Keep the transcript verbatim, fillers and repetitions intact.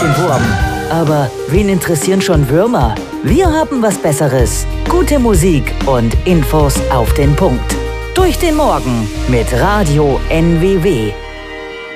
den Wurm. Aber wen interessieren schon Würmer? Wir haben was Besseres. Gute Musik und Infos auf den Punkt. Durch den Morgen mit Radio N W W.